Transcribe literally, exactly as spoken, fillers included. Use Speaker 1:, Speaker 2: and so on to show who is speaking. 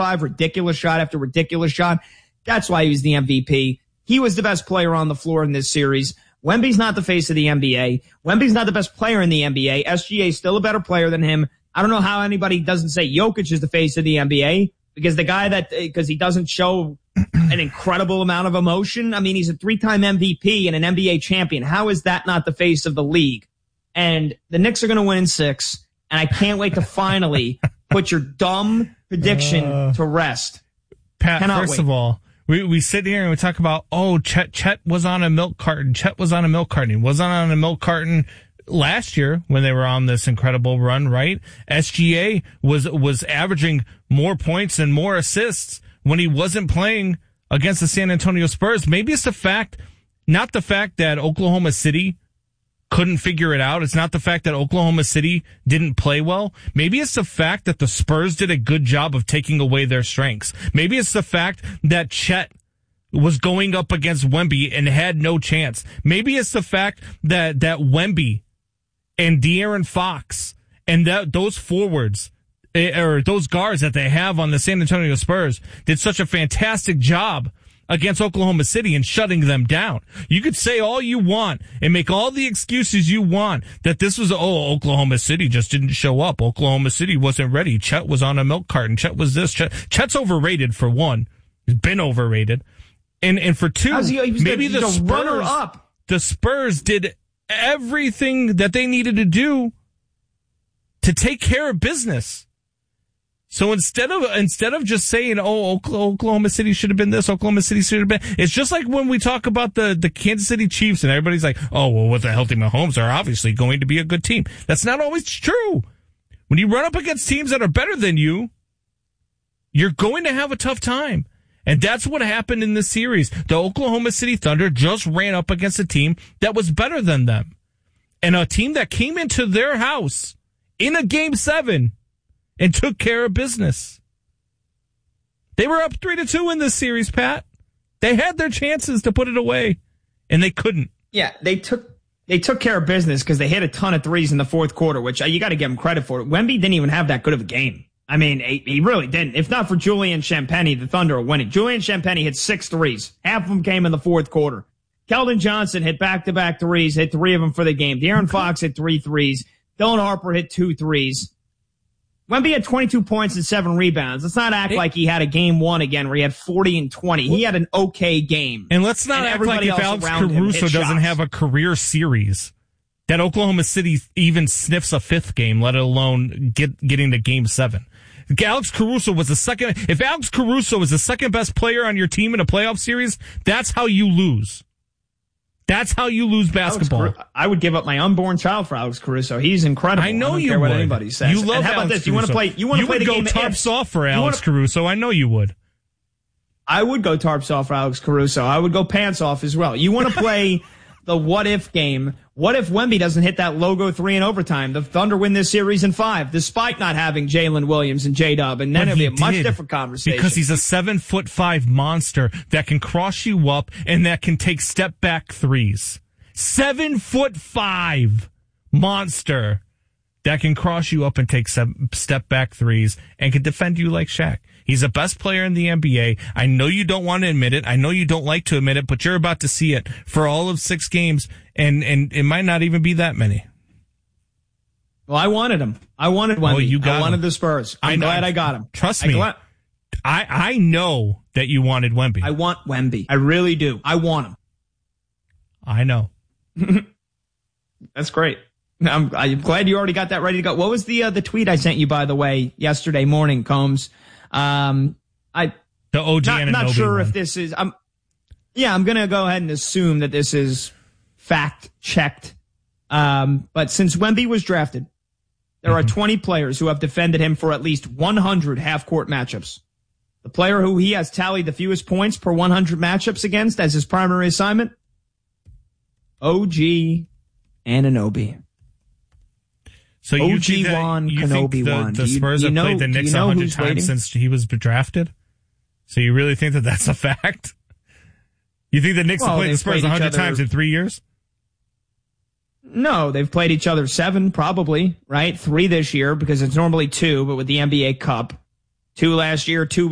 Speaker 1: five, ridiculous shot after ridiculous shot. That's why he was the M V P. He was the best player on the floor in this series. Wemby's not the face of the N B A. Wemby's not the best player in the N B A. S G A is still a better player than him. I don't know how anybody doesn't say Jokic is the face of the N B A, because the guy that, because he doesn't show an incredible amount of emotion. I mean, he's a three-time M V P and an N B A champion. How is that not the face of the league? And the Knicks are going to win in six, and I can't wait to finally put your dumb prediction uh, to rest.
Speaker 2: Pat,
Speaker 1: Cannot
Speaker 2: first
Speaker 1: wait.
Speaker 2: of all, we we sit here and we talk about, oh, Chet Chet was on a milk carton. Chet was on a milk carton. He wasn't on a milk carton last year when they were on this incredible run, right? S G A was was averaging more points and more assists when he wasn't playing against the San Antonio Spurs. Maybe it's the fact, not the fact that Oklahoma City couldn't figure it out. It's not the fact that Oklahoma City didn't play well. Maybe it's the fact that the Spurs did a good job of taking away their strengths. Maybe it's the fact that Chet was going up against Wemby and had no chance. Maybe it's the fact that, that Wemby and De'Aaron Fox and that those forwards, or those guards that they have on the San Antonio Spurs, did such a fantastic job against Oklahoma City and shutting them down. You could say all you want and make all the excuses you want that this was, oh, Oklahoma City just didn't show up. Oklahoma City wasn't ready. Chet was on a milk carton. Chet was this. Chet, Chet's overrated, for one. He's been overrated. And and for two,
Speaker 1: he, he
Speaker 2: maybe
Speaker 1: the,
Speaker 2: the
Speaker 1: the
Speaker 2: Spurs,
Speaker 1: up.
Speaker 2: the Spurs did everything that they needed to do to take care of business. So instead of instead of just saying, oh, Oklahoma City should have been this, Oklahoma City should have been, it's just like when we talk about the, the Kansas City Chiefs and everybody's like, oh, well, with the healthy Mahomes, are obviously going to be a good team. That's not always true. When you run up against teams that are better than you, you're going to have a tough time. And that's what happened in this series. The Oklahoma City Thunder just ran up against a team that was better than them. And a team that came into their house in a game seven and took care of business. They were up three to two in this series, Pat. They had their chances to put it away, and they couldn't.
Speaker 1: Yeah, they took they took care of business because they hit a ton of threes in the fourth quarter, which you got to give them credit for. Wemby didn't even have that good of a game. I mean, he, he really didn't. If not for Julian Champagnie, the Thunder are winning. Julian Champagnie hit six threes. Half of them came in the fourth quarter. Keldon Johnson hit back-to-back threes, hit three of them for the game. De'Aaron Fox hit three threes. Dylan Harper hit two threes. Wemby had twenty-two points and seven rebounds. Let's not act like he had a game one again where he had forty and twenty. He had an okay game.
Speaker 2: And let's not
Speaker 1: and
Speaker 2: act like if Alex Caruso doesn't
Speaker 1: shots.
Speaker 2: have a career series, that Oklahoma City even sniffs a fifth game, let alone get getting to game seven. Alex Caruso was the second. If Alex Caruso was the second best player on your team in a playoff series, that's how you lose. That's how you lose basketball.
Speaker 1: Alex, I would give up my unborn child for Alex Caruso. He's incredible.
Speaker 2: I know
Speaker 1: I don't
Speaker 2: you
Speaker 1: care
Speaker 2: would.
Speaker 1: what anybody says.
Speaker 2: You love
Speaker 1: and how about
Speaker 2: Alex
Speaker 1: this? You want to
Speaker 2: Caruso.
Speaker 1: play? You want to play
Speaker 2: would
Speaker 1: the
Speaker 2: go
Speaker 1: game
Speaker 2: tarps
Speaker 1: of
Speaker 2: off for Alex
Speaker 1: wanna,
Speaker 2: Caruso. I know you would.
Speaker 1: I would go tarps off for Alex Caruso. I would go pants off as well. You want to play the what if game? What if Wemby doesn't hit that logo three in overtime? The Thunder win this series in five, despite not having Jalen Williams and J-Dub, and then it'll be a much different conversation.
Speaker 2: Because he's a seven foot five monster that can cross you up and that can take step back threes. Seven foot five monster that can cross you up and take step back threes and can defend you like Shaq. He's the best player in the N B A. I know you don't want to admit it. I know you don't like to admit it, but you're about to see it for all of six games, and, and it might not even be that many.
Speaker 1: Well, I wanted him. I wanted Wemby.
Speaker 2: Oh, you got
Speaker 1: I wanted
Speaker 2: him.
Speaker 1: the Spurs. I'm
Speaker 2: I,
Speaker 1: glad
Speaker 2: I,
Speaker 1: I got him.
Speaker 2: Trust
Speaker 1: I
Speaker 2: me.
Speaker 1: Glad,
Speaker 2: I, I know that you wanted Wemby.
Speaker 1: I want Wemby. I really do. I want him.
Speaker 2: I know.
Speaker 1: That's great. I'm, I'm glad you already got that ready to go. What was the uh, the tweet I sent you, by the way, yesterday morning, Combs? Um, I
Speaker 2: the O G
Speaker 1: not,
Speaker 2: Anunoby
Speaker 1: not sure
Speaker 2: one.
Speaker 1: if this is. I'm yeah. I'm gonna go ahead and assume that this is fact checked. Um, but since Wemby was drafted, there mm-hmm. are twenty players who have defended him for at least one hundred half court matchups. The player who he has tallied the fewest points per one hundred matchups against as his primary assignment, O G Anunoby.
Speaker 2: So you
Speaker 1: O G
Speaker 2: think that,
Speaker 1: won,
Speaker 2: you
Speaker 1: Kenobi
Speaker 2: think the,
Speaker 1: won.
Speaker 2: the
Speaker 1: you,
Speaker 2: Spurs
Speaker 1: you
Speaker 2: have
Speaker 1: know,
Speaker 2: played the Knicks
Speaker 1: you know
Speaker 2: a hundred times
Speaker 1: waiting?
Speaker 2: since he was drafted? So you really think that that's a fact? You think the Knicks
Speaker 1: well,
Speaker 2: have played the Spurs
Speaker 1: played
Speaker 2: a hundred
Speaker 1: other...
Speaker 2: times in three years?
Speaker 1: No, they've played each other seven, probably, right? Three this year because it's normally two, but with the N B A Cup. Two last year, two